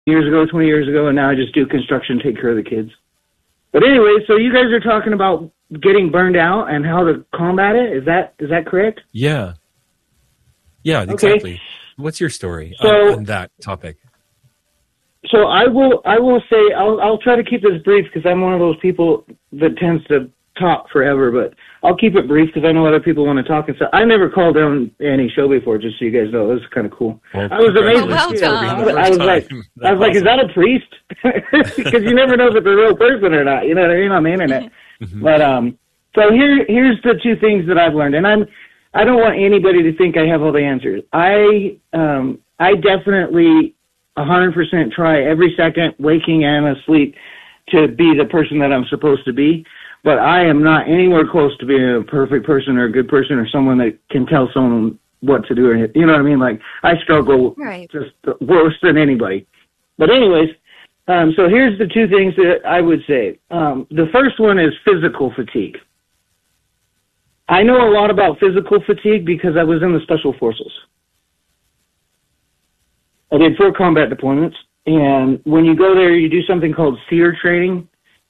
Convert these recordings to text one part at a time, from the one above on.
years ago, 20 years ago, and now I just do construction, take care of the kids. But anyway, so you guys are talking about getting burned out and how to combat it. Is that correct? Yeah. Yeah, exactly. Okay. What's your story on that topic? So I will say, I'll try to keep this brief because I'm one of those people that tends to talk forever, but I'll keep it brief because I know other people want to talk and stuff. I never called on any show before, just so you guys know. This is kind of cool. Well, I was amazed. I was like, is that a priest? Because you never know if it's a real person or not. You know what I mean, on the internet. Mm-hmm. But so here's the two things that I've learned, and I don't want anybody to think I have all the answers. I definitely 100% try every second, waking and asleep, to be the person that I'm supposed to be. But I am not anywhere close to being a perfect person or a good person or someone that can tell someone what to do. Or, you know what I mean? Like, I struggle just worse than anybody. But anyways, so here's the two things that I would say. The first one is physical fatigue. I know a lot about physical fatigue because I was in the Special Forces. I did 4 combat deployments. And when you go there, you do something called SERE training,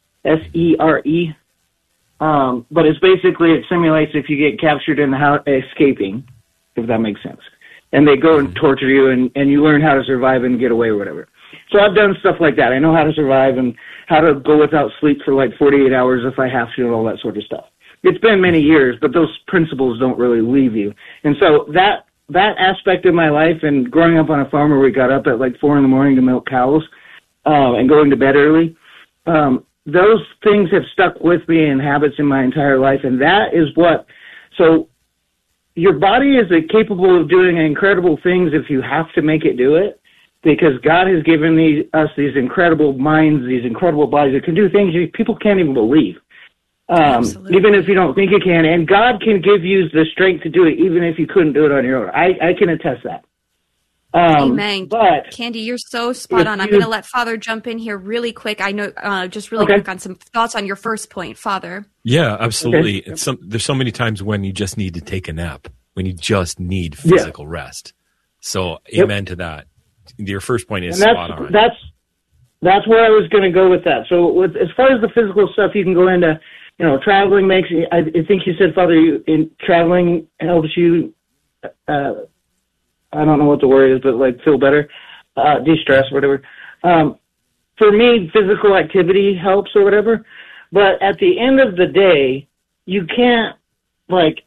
SERE. But it's basically, it simulates if you get captured and how escaping, if that makes sense. And they go and torture you, and you learn how to survive and get away or whatever. So I've done stuff like that. I know how to survive and how to go without sleep for like 48 hours if I have to and all that sort of stuff. It's been many years, but those principles don't really leave you. And so that aspect of my life, and growing up on a farm where we got up at like 4 a.m. to milk cows and going to bed early, those things have stuck with me in habits in my entire life, and that is what. So your body is capable of doing incredible things if you have to make it do it, because God has given us these incredible minds, these incredible bodies that can do things people can't even believe, even if you don't think you can. And God can give you the strength to do it, even if you couldn't do it on your own. I can attest that. Amen. But Candy, you're so spot on. I'm going to let Father jump in here really quick. I know, just really quick on some thoughts on your first point, Father. Yeah, absolutely. Okay. There's so many times when you just need to take a nap, when you just need physical rest. So, amen to that. Your first point is spot on. That's where I was going to go with that. So, as far as the physical stuff, you can go into, traveling makes. I think you said, Father, traveling helps you. I don't know what the word is, but like feel better, de-stress, whatever. For me, physical activity helps or whatever. But at the end of the day, you can't like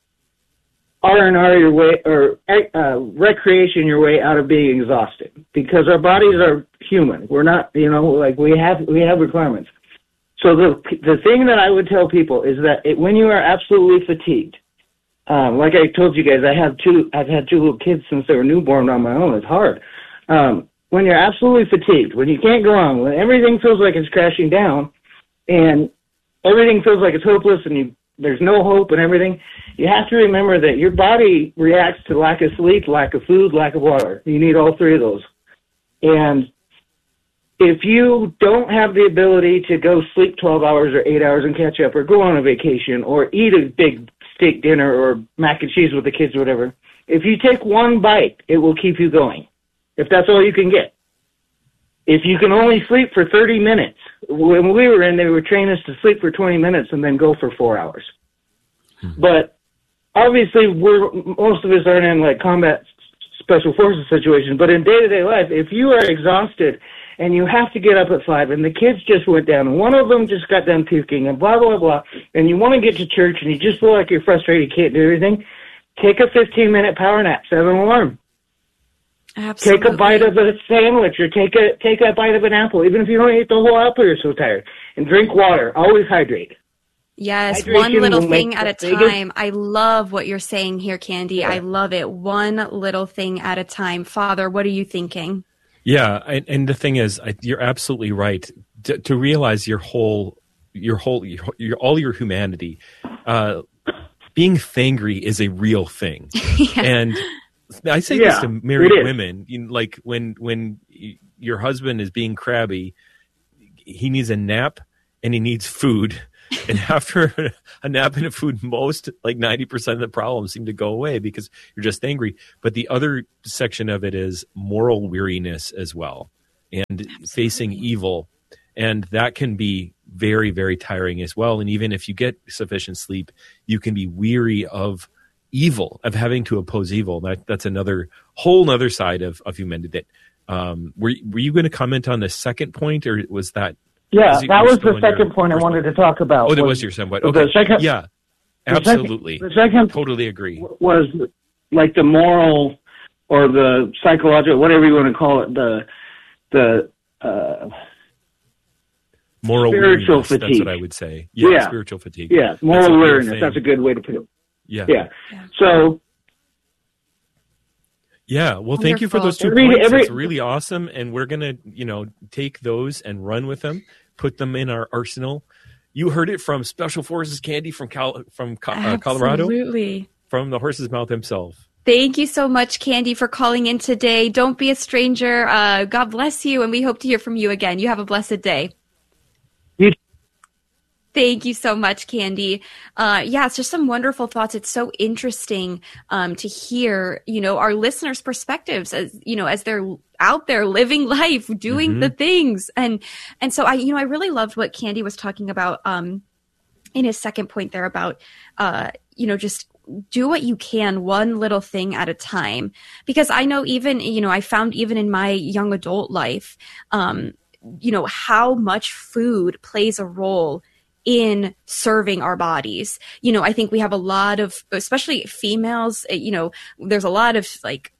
R&R your way or recreation your way out of being exhausted, because our bodies are human. We're not, like we have requirements. So the thing that I would tell people is that when you are absolutely fatigued, like I told you guys, I've had 2 little kids since they were newborn on my own. It's hard. When you're absolutely fatigued, when you can't go on, when everything feels like it's crashing down, and everything feels like it's hopeless, and there's no hope and everything, you have to remember that your body reacts to lack of sleep, lack of food, lack of water. You need all 3 of those. And if you don't have the ability to go sleep 12 hours or 8 hours and catch up, or go on a vacation, or eat a big steak dinner or mac and cheese with the kids or whatever, if you take one bite, it will keep you going, if that's all you can get. If you can only sleep for 30 minutes, when we were in, they would train us to sleep for 20 minutes and then go for 4 hours. Mm-hmm. But obviously, most of us aren't in like combat special forces situations, but in day-to-day life, if you are exhausted and you have to get up at 5, and the kids just went down, and one of them just got done puking, and blah, blah, blah, and you want to get to church, and you just feel like you're frustrated, you can't do everything, take a 15-minute power nap, set an alarm. Absolutely. Take a bite of a sandwich, or take a bite of an apple, even if you don't eat the whole apple, you're so tired. And drink water. Always hydrate. Yes, hydration, one little thing at a time. I love what you're saying here, Candy. Yeah. I love it. One little thing at a time. Father, what are you thinking? Yeah, and the thing is, you're absolutely right. To realize all your humanity, being thangry is a real thing. Yeah. And I say this to married women, like when your husband is being crabby, he needs a nap and he needs food. And after a nap and a food, most, like 90% of the problems seem to go away because you're just angry. But the other section of it is moral weariness as well. and facing evil. And that can be very, very tiring as well. And even if you get sufficient sleep, you can be weary of evil, of having to oppose evil. That's another whole other side of humanity. Were you going to comment on the second point, or was that? Yeah, that was the second point I wanted to talk about. Oh, that was your second point. Okay. Yeah, absolutely. The second totally agree. Was like the moral or the psychological, whatever you want to call it, the moral spiritual fatigue. That's what I would say. Yeah, spiritual fatigue. Yeah, moral weariness. That's a good way to put it. Yeah. So. Yeah, well, thank you for those 2 points. It's really awesome, and we're gonna, take those and run with them, put them in our arsenal. You heard it from Special Forces Candy from Colorado, absolutely, from the horse's mouth himself. Thank you so much, Candy, for calling in today. Don't be a stranger. God bless you, and we hope to hear from you again. You have a blessed day. Thank you so much, Candy. It's just some wonderful thoughts. It's so interesting to hear, our listeners' perspectives as they're out there living life, doing the things. And so I really loved what Candy was talking about in his second point there about, just do what you can, one little thing at a time. Because I know even, I found even in my young adult life, how much food plays a role in serving our bodies. I think we have a lot of, especially females, there's a lot of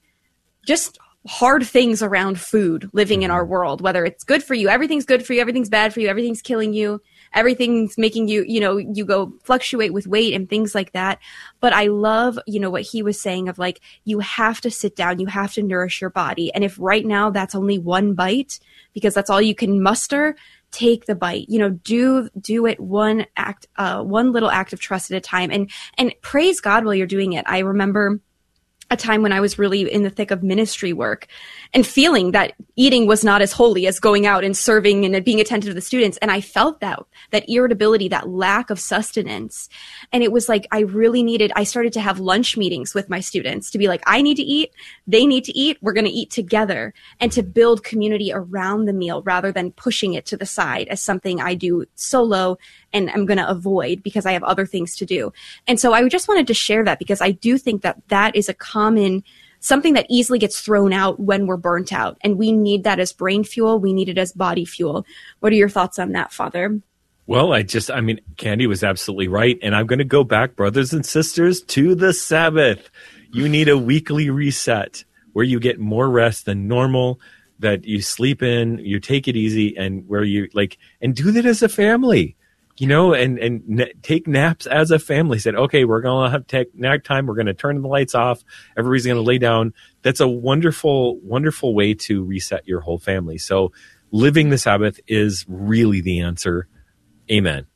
just hard things around food living in our world, whether it's good for you, everything's good for you, everything's bad for you, everything's killing you, everything's making you, you go fluctuate with weight and things like that. But I love, what he was saying of you have to sit down, you have to nourish your body. And if right now that's only one bite, because that's all you can muster, take the bite, do it one little act of trust at a time, and praise God while you're doing it. I remember a time when I was really in the thick of ministry work and feeling that eating was not as holy as going out and serving and being attentive to the students. And I felt that irritability, that lack of sustenance. And it was I started to have lunch meetings with my students to be I need to eat, they need to eat, we're going to eat together, and to build community around the meal rather than pushing it to the side as something I do solo and I'm going to avoid because I have other things to do. And so I just wanted to share that because I do think that is a common something that easily gets thrown out when we're burnt out. And we need that as brain fuel. We need it as body fuel. What are your thoughts on that, Father? Well, Candy was absolutely right. And I'm going to go back, brothers and sisters, to the Sabbath. You need a weekly reset where you get more rest than normal, that you sleep in, you take it easy, and where you and do that as a family. And take naps as a family. Said, okay, we're going to have nap time. We're going to turn the lights off. Everybody's going to lay down. That's a wonderful, wonderful way to reset your whole family. So living the Sabbath is really the answer. Amen.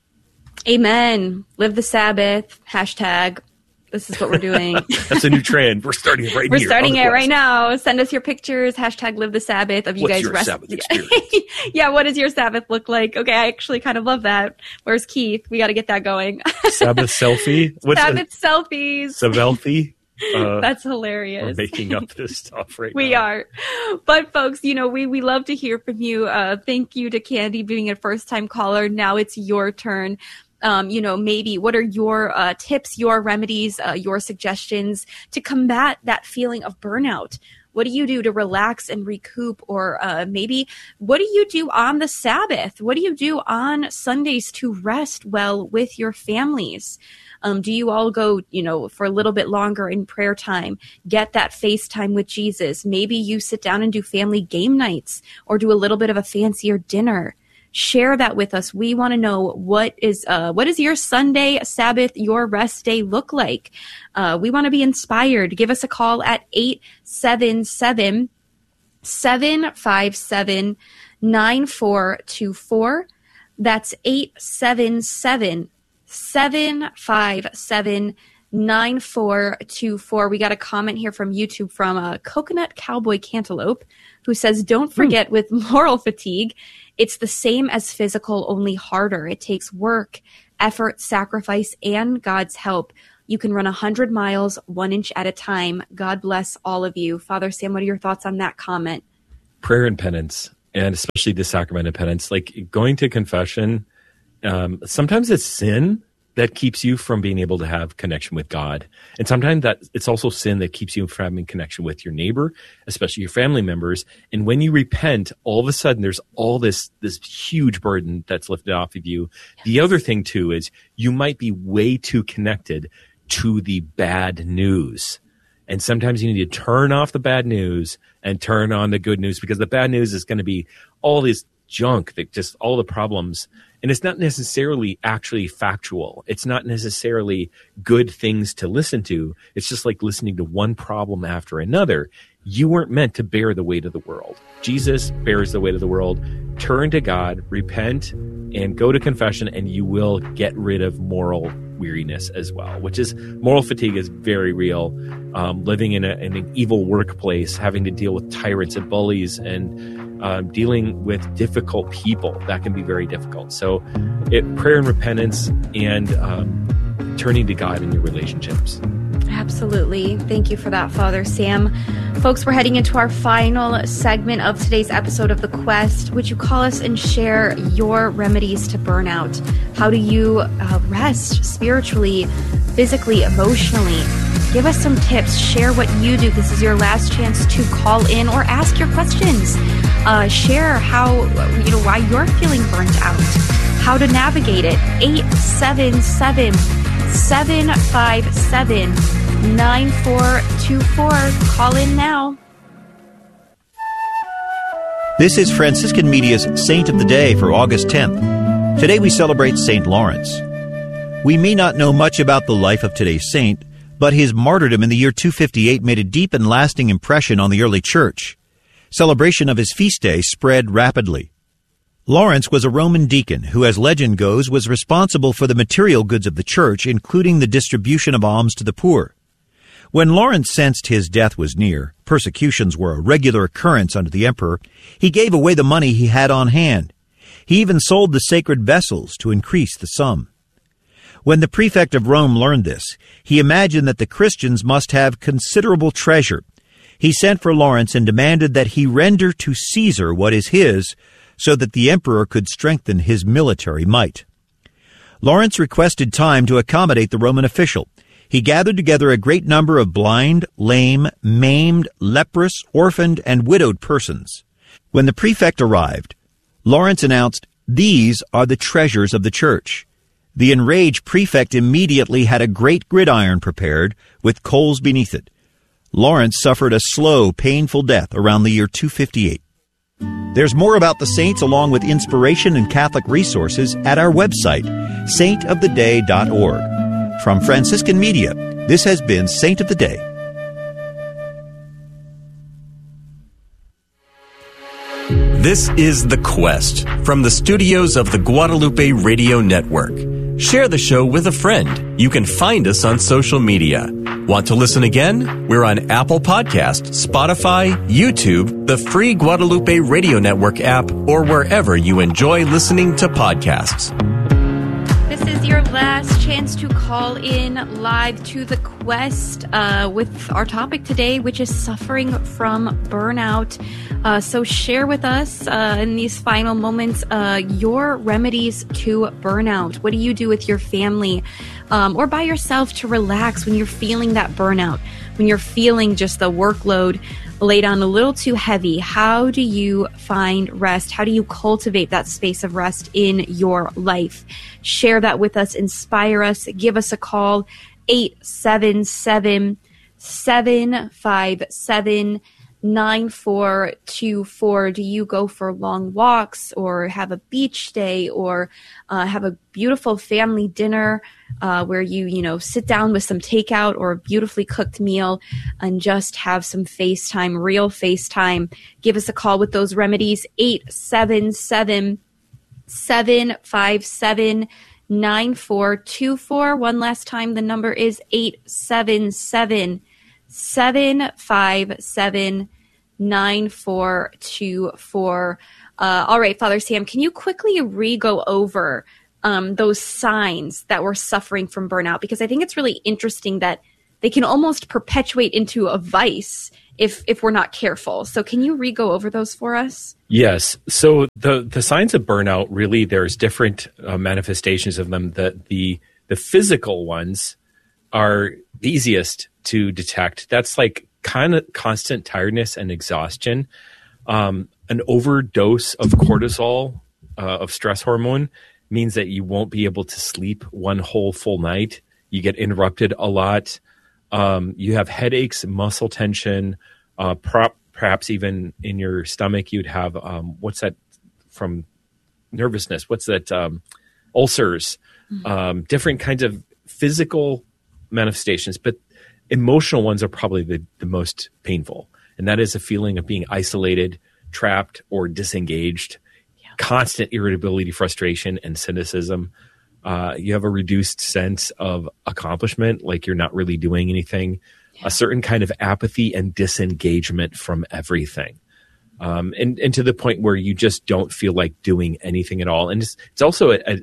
Amen. Live the Sabbath. # This is what we're doing. That's a new trend. We're starting it right We're starting it right now. Send us your pictures. # live the Sabbath of you What's guys your resting. Sabbath experience? Yeah, what does your Sabbath look like? Okay, I actually kind of love that. Where's Keith? We got to get that going. Sabbath selfie? Sabbath selfies. Savelfie? That's hilarious. We're making up this stuff right now. We are. But folks, we love to hear from you. Thank you to Candy being a first-time caller. Now it's your turn. Maybe what are your tips, your remedies, your suggestions to combat that feeling of burnout? What do you do to relax and recoup? Or maybe what do you do on the Sabbath? What do you do on Sundays to rest well with your families? Do you all go, for a little bit longer in prayer time, get that FaceTime with Jesus? Maybe you sit down and do family game nights or do a little bit of a fancier dinner. Share that with us. We want to know what is your Sunday, Sabbath, your rest day look like? We want to be inspired. Give us a call at 877-757-9424. That's 877-757-9424. We got a comment here from YouTube from Coconut Cowboy Cantaloupe, who says, don't forget with moral fatigue, it's the same as physical, only harder. It takes work, effort, sacrifice, and God's help. You can run 100 miles, 1 inch at a time. God bless all of you. Father Sam, what are your thoughts on that comment? Prayer and penance. and especially the sacrament of penance, like going to confession, sometimes it's sin that keeps you from being able to have connection with God. And sometimes that it's also sin that keeps you from having connection with your neighbor, especially your family members. And when you repent, all of a sudden there's all this huge burden that's lifted off of you. The other thing too is you might be way too connected to the bad news. And sometimes you need to turn off the bad news and turn on the good news, because the bad news is going to be all this junk, that just all the problems. And it's not necessarily actually factual. It's not necessarily good things to listen to. It's just like listening to one problem after another. You weren't meant to bear the weight of the world. Jesus bears the weight of the world. Turn to God, repent, and go to confession, and you will get rid of moral weariness as well, which is, moral fatigue is very real. Living in an evil workplace, having to deal with tyrants and bullies, and dealing with difficult people, that can be very difficult. So prayer and repentance, and turning to God in your relationships. Absolutely. Thank you for that, Father Sam. Folks, we're heading into our final segment of today's episode of The Quest. Would you call us and share your remedies to burnout? How do you rest spiritually, physically, emotionally? Give us some tips. Share what you do. This is your last chance to call in or ask your questions. Share how, why you're feeling burnt out, how to navigate it. 877-757-9424. Call in now. This is Franciscan Media's Saint of the Day for August 10th. Today we celebrate St. Lawrence. We may not know much about the life of today's saint, but his martyrdom in the year 258 made a deep and lasting impression on the early church. Celebration of his feast day spread rapidly. Lawrence was a Roman deacon who, as legend goes, was responsible for the material goods of the church, including the distribution of alms to the poor. When Lawrence sensed his death was near, persecutions were a regular occurrence under the emperor, he gave away the money he had on hand. He even sold the sacred vessels to increase the sum. When the prefect of Rome learned this, he imagined that the Christians must have considerable treasure. He sent for Lawrence and demanded that he render to Caesar what is his, so that the emperor could strengthen his military might. Lawrence requested time to accommodate the Roman official. He gathered together a great number of blind, lame, maimed, leprous, orphaned, and widowed persons. When the prefect arrived, Lawrence announced, "These are the treasures of the church." The enraged prefect immediately had a great gridiron prepared with coals beneath it. Lawrence suffered a slow, painful death around the year 258. There's more about the saints along with inspiration and Catholic resources at our website, saintoftheday.org. From Franciscan Media, this has been Saint of the Day. This is The Quest from the studios of the Guadalupe Radio Network. Share the show with a friend. You can find us on social media. Want to listen again? We're on Apple Podcast, Spotify, YouTube, the free Guadalupe Radio Network app, or wherever you enjoy listening to podcasts. This is your last chance to call in live to The Quest with our topic today, which is suffering from burnout. So share with us in these final moments your remedies to burnout. What do you do with your family or by yourself to relax when you're feeling that burnout, when you're feeling just the workload laid on a little too heavy? How do you find rest? How do you cultivate that space of rest in your life? Share that with us. Inspire us. Give us a call. 877-757-9424. Do you go for long walks or have a beach day or have a beautiful family dinner where you sit down with some takeout or a beautifully cooked meal and just have some FaceTime, real FaceTime? Give us a call with those remedies. 877-757-9424. One last time, the number is 877-757-9424. All right, Father Sam, can you quickly go over those signs that we're suffering from burnout? Because I think it's really interesting that they can almost perpetuate into a vice if we're not careful. So can you re-go over those for us? Yes. So the signs of burnout, really, there's different manifestations of them. The physical ones are the easiest to detect. That's like kind of constant tiredness and exhaustion. An overdose of cortisol, of stress hormone, means that you won't be able to sleep one whole full night. You get interrupted a lot. You have headaches, muscle tension, perhaps even in your stomach, you'd have, what's that from nervousness? What's that? Ulcers, different kinds of physical manifestations, but emotional ones are probably the most painful. And that is a feeling of being isolated, trapped, or disengaged, constant irritability, frustration, and cynicism. You have a reduced sense of accomplishment, like you're not really doing anything, a certain kind of apathy and disengagement from everything. And to the point where you just don't feel like doing anything at all. And it's also a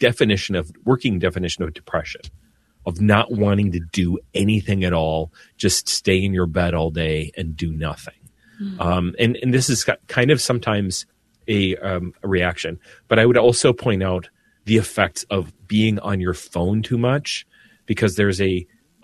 working definition of depression, of not wanting to do anything at all, just stay in your bed all day and do nothing. And this is kind of sometimes a reaction. But I would also point out the effects of being on your phone too much, because there's a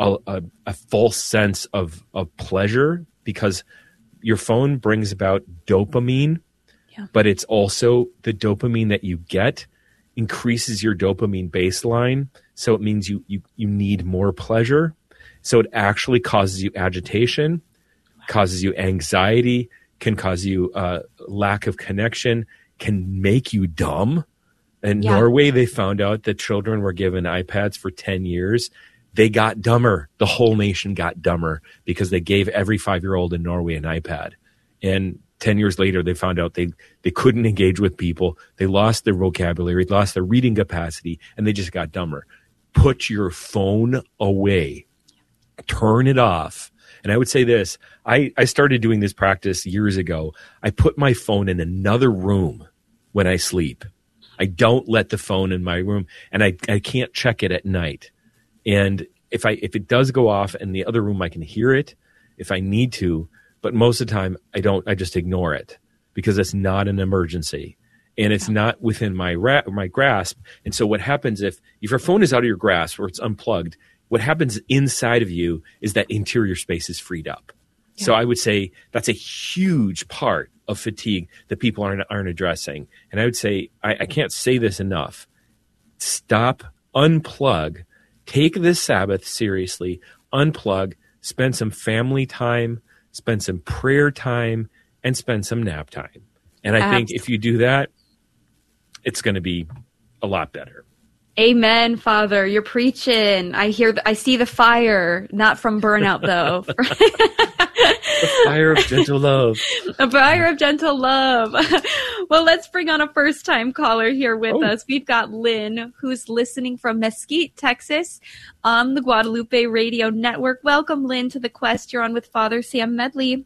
false sense of pleasure, because your phone brings about dopamine, but it's also the dopamine that you get increases your dopamine baseline. So it means you need more pleasure. So it actually causes you agitation, causes you anxiety, can cause you lack of connection, can make you dumb. In Norway, they found out that children were given iPads for 10 years. They got dumber. The whole nation got dumber because they gave every 5-year-old in Norway an iPad. And 10 years later, they found out they couldn't engage with people. They lost their vocabulary, lost their reading capacity, and they just got dumber. Put your phone away. Turn it off. And I would say this, I started doing this practice years ago. I put my phone in another room when I sleep. I don't let the phone in my room, and I can't check it at night. And if it does go off in the other room, I can hear it if I need to. But most of the time, I don't. I just ignore it because it's not an emergency, and it's not within my grasp. And so what happens if your phone is out of your grasp or it's unplugged, what happens inside of you is that interior space is freed up. Yeah. So I would say that's a huge part of fatigue that people aren't addressing. And I would say, I can't say this enough. Stop, unplug, take this Sabbath seriously, unplug, spend some family time, spend some prayer time, and spend some nap time. And I think if you do that, it's going to be a lot better. Amen, Father. You're preaching. I see the fire, not from burnout though. The fire of gentle love. A fire of gentle love. Well, let's bring on a first-time caller here with us. We've got Lynn, who's listening from Mesquite, Texas, on the Guadalupe Radio Network. Welcome, Lynn, to The Quest. You're on with Father Sam Medley.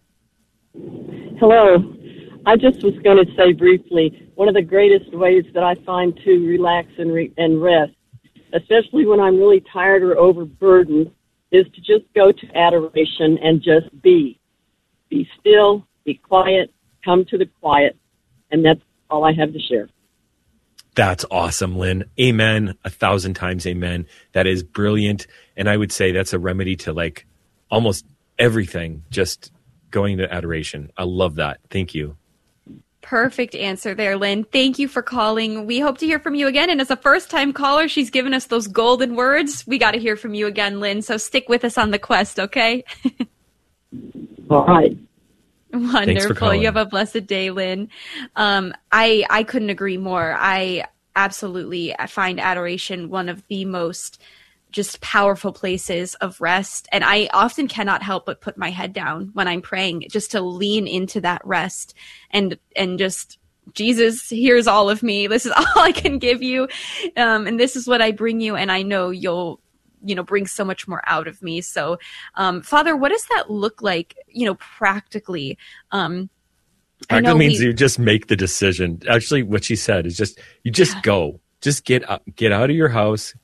Hello. I just was going to say briefly, one of the greatest ways that I find to relax and rest, especially when I'm really tired or overburdened, is to just go to adoration and just be. Be still, be quiet, come to the quiet, and that's all I have to share. That's awesome, Lynn. Amen. 1,000 times amen. That is brilliant. And I would say that's a remedy to like almost everything, just going to adoration. I love that. Thank you. Perfect answer there, Lynn. Thank you for calling. We hope to hear from you again. And as a first-time caller, she's given us those golden words. We got to hear from you again, Lynn. So stick with us on the quest, okay? All right. Wonderful. You have a blessed day, Lynn. I couldn't agree more. I find adoration one of the most just powerful places of rest. And I often cannot help but put my head down when I'm praying, just to lean into that rest and just, Jesus, here's all of me. This is all I can give you. And this is what I bring you. And I know you'll, bring so much more out of me. So, Father, what does that look like, practically? Practically means you just make the decision. Actually, what she said is you just go. Just get out of your house,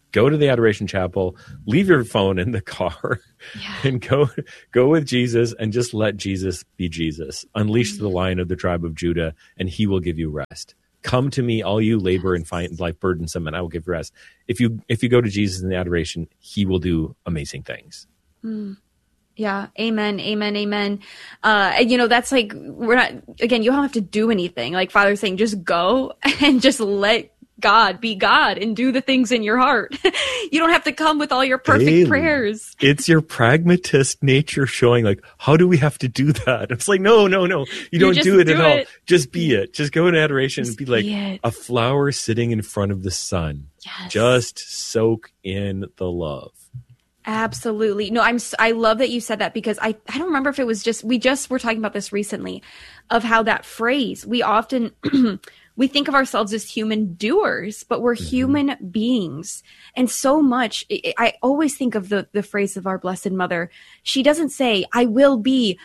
go to the Adoration Chapel, leave your phone in the car, and go with Jesus, and just let Jesus be Jesus. Unleash the Lion of the tribe of Judah, and he will give you rest. Come to me, all you labor and find life burdensome, and I will give you rest. If you go to Jesus in the adoration, he will do amazing things. Yeah. Amen. Amen. Amen. That's like, you don't have to do anything. Like Father's saying, just go and just let God be God and do the things in your heart. You don't have to come with all your perfect prayers. It's your pragmatist nature showing, like, how do we have to do that? It's like, no. You don't do it at all. Just be it. Just go in adoration and be like a flower sitting in front of the sun. Yes. Just soak in the love. Absolutely. No, I love that you said that, because I don't remember if it was we just were talking about this recently, of how that phrase, we often we think of ourselves as human doers, but we're human beings. And so much, I always think of the phrase of our Blessed Mother. She doesn't say, I will be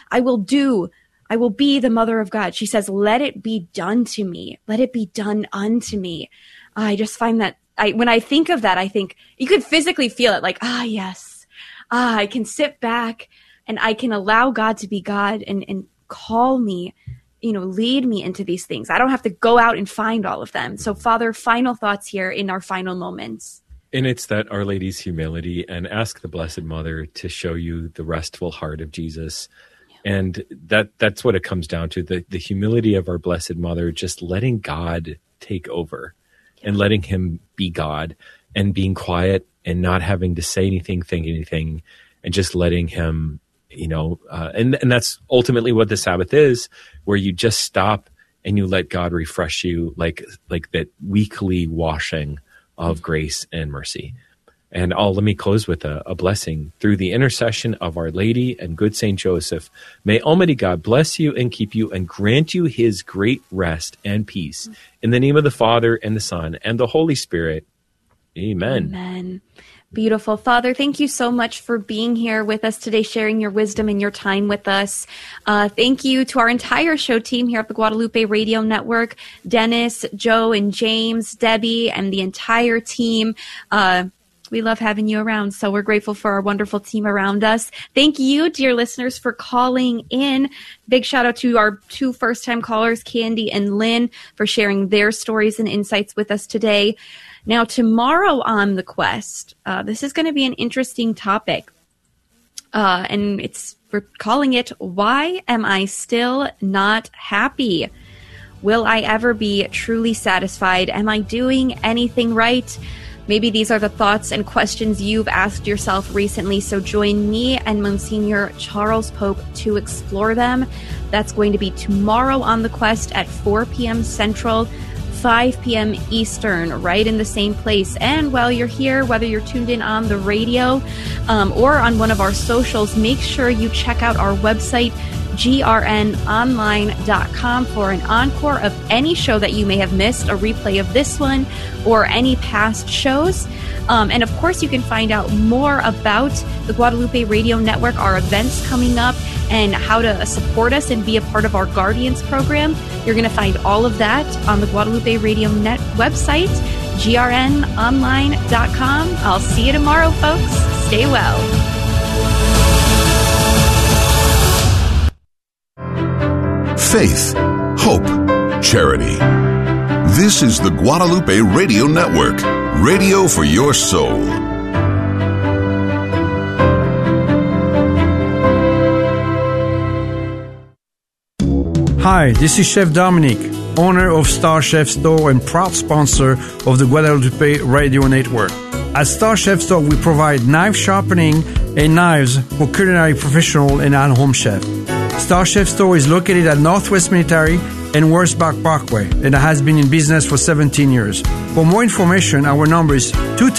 the Mother of God. She says, let it be done to me. Let it be done unto me. I just find that when I think of that, I think you could physically feel it, like, yes. I can sit back and I can allow God to be God and call me, lead me into these things. I don't have to go out and find all of them. So, Father, final thoughts here in our final moments. And it's that Our Lady's humility, and ask the Blessed Mother to show you the restful heart of Jesus. Yeah. And that's what it comes down to, the humility of our Blessed Mother, just letting God take over and letting him be God, and being quiet and not having to say anything, think anything, and just letting him, and that's ultimately what the Sabbath is, where you just stop and you let God refresh you, like that weekly washing of grace and mercy. And let me close with a blessing. Through the intercession of Our Lady and good Saint Joseph, may Almighty God bless you and keep you and grant you his great rest and peace. In the name of the Father and the Son and the Holy Spirit. Amen. Amen. Beautiful. Father, thank you so much for being here with us today, sharing your wisdom and your time with us. Thank you to our entire show team here at the Guadalupe Radio Network, Dennis, Joe, and James, Debbie, and the entire team. We love having you around, so we're grateful for our wonderful team around us. Thank you, dear listeners, for calling in. Big shout out to our 2 first-time callers, Candy and Lynn, for sharing their stories and insights with us today. Now, tomorrow on The Quest, this is going to be an interesting topic, and we're calling it, Why Am I Still Not Happy? Will I ever be truly satisfied? Am I doing anything right? Maybe these are the thoughts and questions you've asked yourself recently, so join me and Monsignor Charles Pope to explore them. That's going to be tomorrow on The Quest at 4 p.m. Central, 5 p.m. Eastern, right in the same place. And while you're here, whether you're tuned in on the radio or on one of our socials, make sure you check out our website, grnonline.com, for an encore of any show that you may have missed, a replay of this one or any past shows. And of course, you can find out more about the Guadalupe Radio Network, our events coming up, and how to support us and be a part of our Guardians program. You're going to find all of that on the Guadalupe Radio Net website, grnonline.com. I'll see you tomorrow, folks. Stay well. Faith, hope, charity. This is the Guadalupe Radio Network, radio for your soul. Hi, this is Chef Dominic, owner of Star Chef Store and proud sponsor of the Guadalupe Radio Network. At Star Chef Store, we provide knife sharpening and knives for culinary professional and at-home chef. Star Chef Store is located at Northwest Military and Wurzbach Parkway, and has been in business for 17 years. For more information, our number is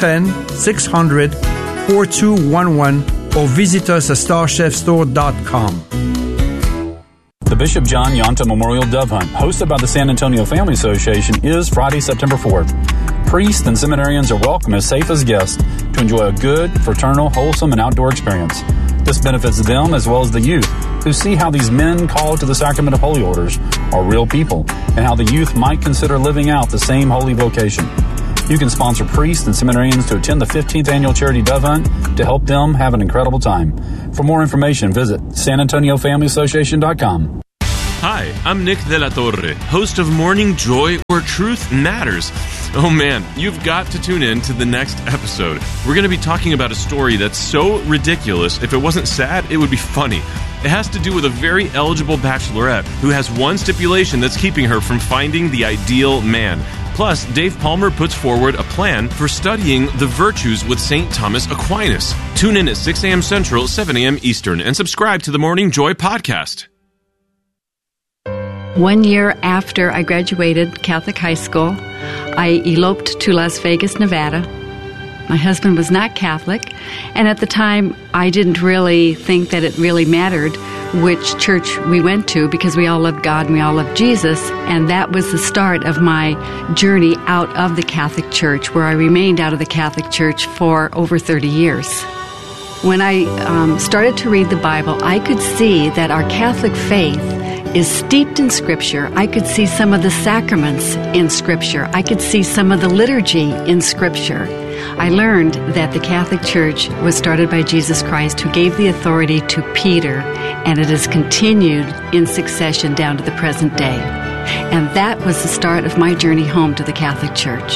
210-600-4211 or visit us at starchefstore.com. The Bishop John Yonta Memorial Dove Hunt, hosted by the San Antonio Family Association, is Friday, September 4th. Priests and seminarians are welcome as safe as guests to enjoy a good, fraternal, wholesome, and outdoor experience. This benefits them as well as the youth, who see how these men called to the sacrament of holy orders are real people, and how the youth might consider living out the same holy vocation. You can sponsor priests and seminarians to attend the 15th annual charity dove hunt to help them have an incredible time. For more information, visit SanAntonioFamilyAssociation.com. Hi, I'm Nick De La Torre, host of Morning Joy, where truth matters. Oh man, you've got to tune in to the next episode. We're going to be talking about a story that's so ridiculous, if it wasn't sad, it would be funny. It has to do with a very eligible bachelorette who has one stipulation that's keeping her from finding the ideal man. Plus, Dave Palmer puts forward a plan for studying the virtues with St. Thomas Aquinas. Tune in at 6 a.m. Central, 7 a.m. Eastern, and subscribe to the Morning Joy podcast. 1 year after I graduated Catholic high school, I eloped to Las Vegas, Nevada. My husband was not Catholic, and at the time, I didn't really think that it really mattered which church we went to because we all loved God and we all loved Jesus, and that was the start of my journey out of the Catholic Church, where I remained out of the Catholic Church for over 30 years. When I started to read the Bible, I could see that our Catholic faith is steeped in Scripture. I could see some of the sacraments in Scripture. I could see some of the liturgy in Scripture. I learned that the Catholic Church was started by Jesus Christ, who gave the authority to Peter, and it has continued in succession down to the present day. And that was the start of my journey home to the Catholic Church.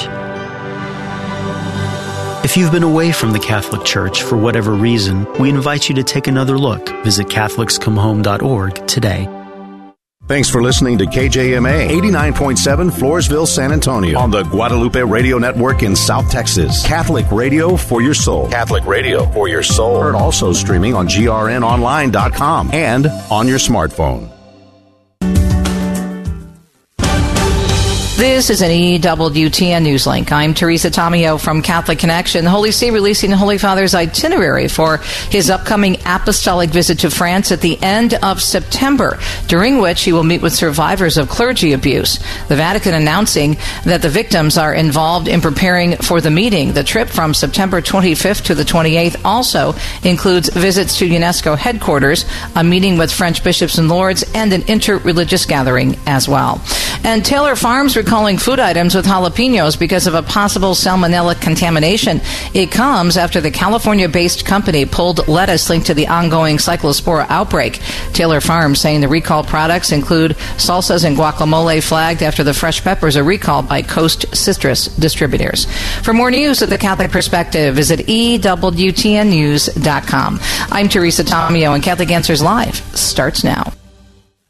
If you've been away from the Catholic Church for whatever reason, we invite you to take another look. Visit CatholicsComeHome.org today. Thanks for listening to KJMA 89.7 Floresville, San Antonio on the Guadalupe Radio Network in South Texas. Catholic radio for your soul. Catholic radio for your soul. Heard also streaming on grnonline.com and on your smartphone. This is an EWTN News Link. I'm Teresa Tomeo from Catholic Connection. The Holy See releasing the Holy Father's itinerary for his upcoming apostolic visit to France at the end of September, during which he will meet with survivors of clergy abuse. The Vatican announcing that the victims are involved in preparing for the meeting. The trip from September 25th to the 28th also includes visits to UNESCO headquarters, a meeting with French bishops and lords, and an interreligious gathering as well. And Taylor Farms recalling food items with jalapenos because of a possible salmonella contamination. It comes after the California-based company pulled lettuce linked to the ongoing cyclospora outbreak. Taylor Farms saying the recalled products include salsas and guacamole flagged after the fresh peppers are recalled by Coast Citrus distributors. For more news at the Catholic Perspective, visit EWTNnews.com. I'm Teresa Tomeo, and Catholic Answers Live starts now.